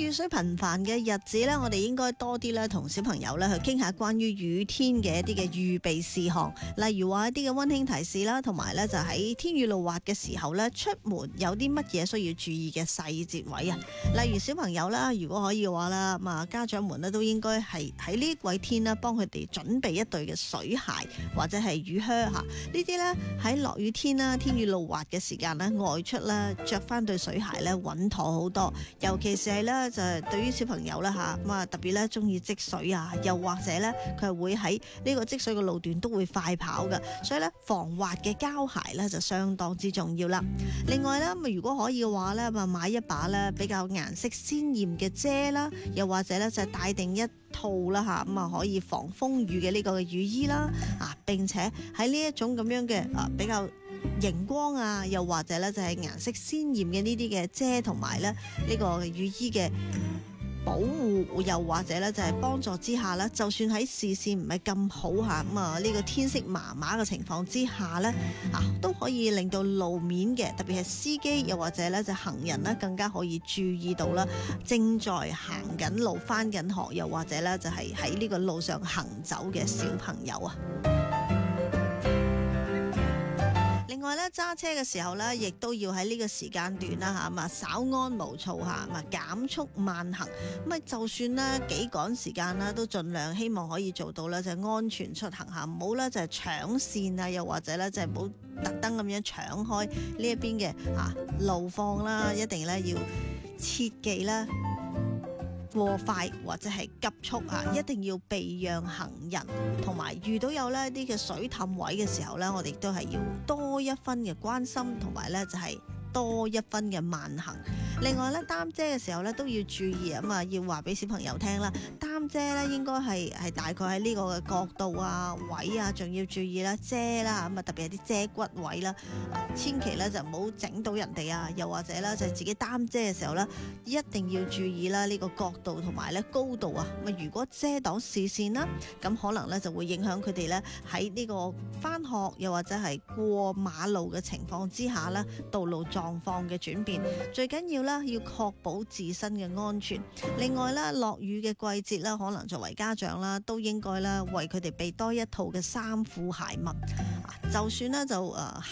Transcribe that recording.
雨水頻繁嘅日子咧，我哋應該多啲咧同小朋友咧去傾下關於雨天嘅一啲嘅預備事項，例如話一啲嘅溫馨提示啦，同埋咧就喺天雨路滑嘅時候咧，出門有啲乜嘢需要注意嘅細節位啊。例如小朋友啦，如果可以嘅話啦，咁啊家長們咧都應該係喺呢季天啦，幫佢哋準備一對嘅水鞋或者係雨靴嚇。呢啲咧喺落雨天啦，天雨路滑嘅時間咧，外出咧着翻對水鞋咧穩妥好多。尤其是係咧就係對於小朋友啦嚇，咁啊特別咧中意積水啊，又或者咧佢係會喺呢個積水嘅路段都會快跑嘅，所以咧防滑嘅膠鞋咧就相當之重要啦。另外咧咁如果可以嘅話咧，咁買一把咧比較顏色鮮豔嘅遮啦，又或者咧就帶定一套啦嚇，咁啊可以防風雨嘅呢個雨衣啦啊，並且喺呢一種咁樣嘅比較熒光啊，又或者咧就係顏色鮮豔嘅呢啲嘅遮同埋咧呢個雨衣嘅保護，又或者咧就係幫助之下咧，就算喺視線唔係咁好嚇，咁啊呢個天色麻麻嘅情況之下咧都可以令到路面嘅特別係司機又或者咧就行人咧更加可以注意到啦，正在行緊路返緊學，又或者咧就係喺呢個路上行走嘅小朋友啊。另外咧揸車嘅時候咧，亦都要喺呢個時間段啦嚇，稍安毋躁嚇，減速慢行。咁啊，就算咧幾趕時間啦，都盡量希望可以做到咧，就係安全出行嚇，唔好咧就係搶線啊，又或者咧就係唔好特登咁樣搶開呢一邊嘅路況啦，一定咧要切記啦。過快或者係急速一定要避讓行人，同埋遇到有呢啲嘅水氹位嘅時候呢，我哋都係要多一分嘅關心，同埋呢就係多一分嘅慢行。另外咧擔遮嘅時候咧都要注意啊嘛，要話俾小朋友聽啦，擔遮咧應該係大概喺呢個嘅角度啊位啊，仲要注意啦遮啦，咁啊特別係啲遮骨位啦，千祈咧就唔好整到人哋啊，又或者咧就係自己擔遮嘅時候咧，一定要注意啦呢個角度同埋咧高度啊，咁啊如果遮擋視線啦，咁可能咧就會影響佢哋咧喺呢個返學又或者係過馬路嘅情況之下咧，道路狀況嘅轉變，最緊要要確保自身嘅安全。另外咧，落雨嘅季節啦，可能作為家長啦，都應該啦為佢哋備多一套嘅衫褲鞋襪。就算咧就